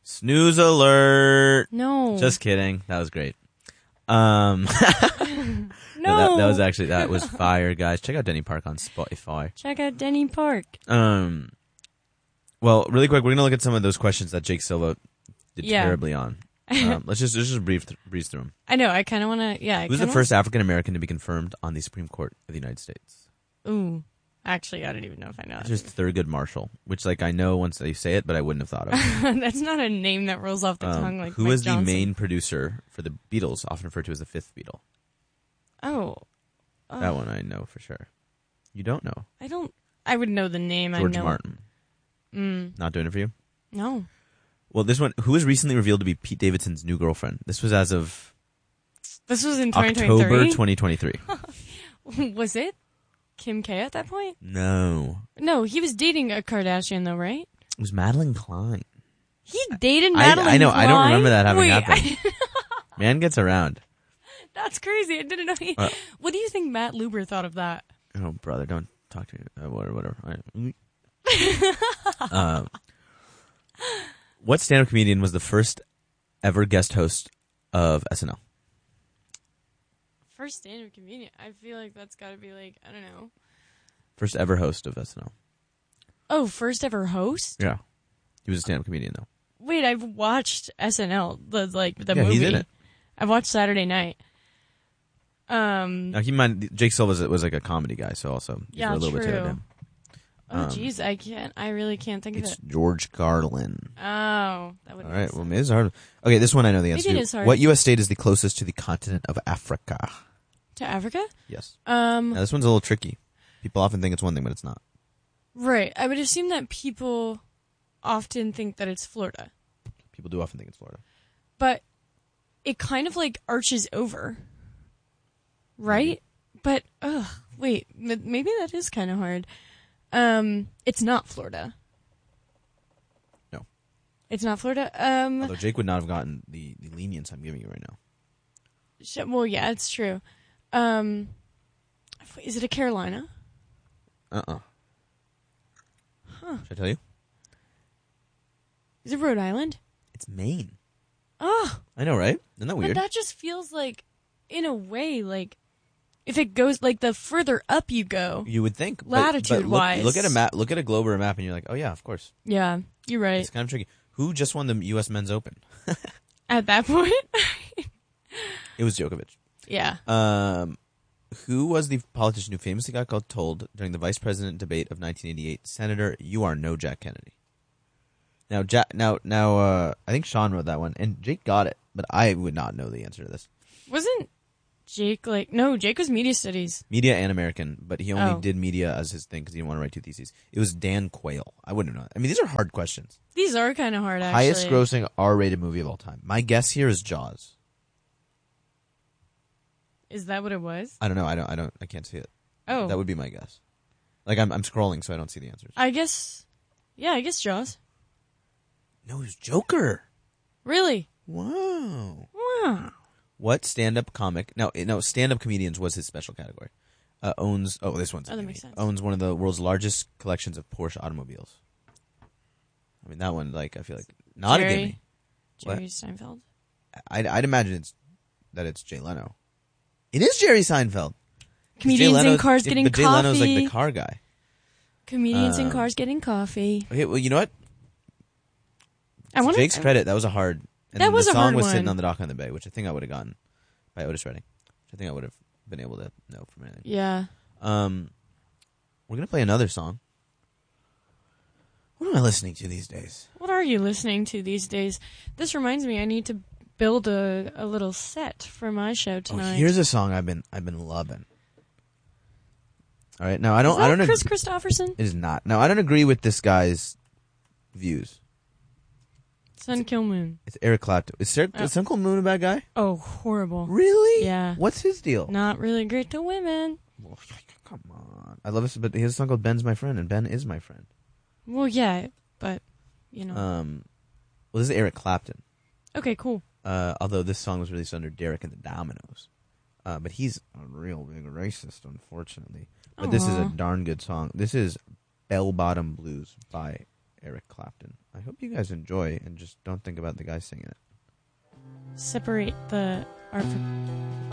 Snooze alert. No. Just kidding. That was great. No. That was fire, guys. Check out Denny Park on Spotify. Check out Denny Park. Well, really quick, we're gonna look at some of those questions that Jake Silva did terribly on. Let's just breeze through them. I know. I kind of want to. Yeah. Who's the first African American to be confirmed on the Supreme Court of the United States? Ooh. Actually, I don't even know if I know. Just Thurgood Marshall, which I know once they say it, but I wouldn't have thought of. That's not a name that rolls off the tongue like who Mike was Johnson. the main producer for the Beatles, often referred to as the fifth Beatle? Oh. That one I know for sure. You don't know. I would know the name. George I know. Martin. Not doing it for you? No. Well, this one, who was recently revealed to be Pete Davidson's new girlfriend? This was as of... This was in October 2023? 2023. Was it Kim K at that point? No. No, he was dating a Kardashian though, right? It was Madeline Klein. He dated Madeline Klein? I know. I don't remember that having Wait, happened. Man gets around. That's crazy. I didn't know. What do you think Matt Luber thought of that? Oh, brother, don't talk to me. Whatever. What stand-up comedian was the first ever guest host of SNL? First stand-up comedian? I feel like that's got to be I don't know. First ever host of SNL. Oh, first ever host? Yeah. He was a stand-up comedian, though. Wait, I've watched SNL, the yeah, movie. He's in it. I've watched Saturday Night. Now, keep in mind, Jake Silva was a comedy guy, so also yeah, a little true. bit to him. Oh, jeez, I really can't think of it. It's George Carlin. Oh, that would. All right, well, maybe it's hard. Okay, this one I know the answer Maybe to. it is hard. What U.S. state is the closest to the continent of Africa? To Africa? Yes. Now, this one's a little tricky. People often think it's one thing, but it's not. Right. I would assume that people often think that it's Florida. People do often think it's Florida. But it kind of arches over. Right? But, wait, maybe that is kind of hard. It's not Florida. No. It's not Florida? Although Jake would not have gotten the lenience I'm giving you right now. Well, yeah, it's true. Is it a Carolina? Huh. Should I tell you? Is it Rhode Island? It's Maine. Oh. I know, right? Isn't that weird? But that just feels in a way, if it goes, the further up you go. You would think. Latitude-wise. Look at a map. Look at a globe or a map, and you're like, oh yeah, of course. Yeah, you're right. It's kind of tricky. Who just won the U.S. Men's Open? At that point? It was Djokovic. Yeah. Who was the politician who famously got told during the vice president debate of 1988, Senator, you are no Jack Kennedy? Now, I think Sean wrote that one, and Jake got it, but I would not know the answer to this. Wasn't Jake no, Jake was media studies. Media and American, but he only did media as his thing because he didn't want to write two theses. It was Dan Quayle. I wouldn't know. I mean, these are hard questions. These are kind of hard, actually. Highest grossing R-rated movie of all time. My guess here is Jaws. Is that what it was? I don't know. I can't see it. Oh. That would be my guess. I'm scrolling, so I don't see the answers. I guess Jaws. No, it was Joker. Really? Wow. Wow. What stand-up comic? No, stand-up comedians was his special category. Owns. Oh, this one's. Oh, that makes sense. Owns one of the world's largest collections of Porsche automobiles. I mean, that one, I feel like not a gimme. Jerry Seinfeld. I'd imagine it's Jay Leno. It is Jerry Seinfeld. Comedians in cars getting but coffee. Jay Leno's the car guy. Comedians in cars getting coffee. Okay, well, you know what? Jake's credit, that was a hard. And that was the a hard song was one. Sitting on the Dock on the Bay, which I think I would have gotten by Otis Redding. Which I think I would have been able to know from anything. Yeah. We're gonna play another song. What am I listening to these days? What are you listening to these days? This reminds me, I need to build a little set for my show tonight. Oh, here's a song I've been loving. All right, now I don't. Is that Chris Christopherson? It is not. Now I don't agree with this guy's views. Sun Kill Moon. It's Eric Clapton. Is Sun Kill Moon a bad guy? Oh, horrible. Really? Yeah. What's his deal? Not really great to women. Well, come on. I love this, but he has a song called Ben's My Friend, and Ben is my friend. Well, yeah, but, Well, this is Eric Clapton. Okay, cool. Although this song was released under Derek and the Dominoes. But he's a real big racist, unfortunately. But this is a darn good song. This is Bell Bottom Blues by Eric Clapton. I hope you guys enjoy and just don't think about the guy singing it. Separate the art from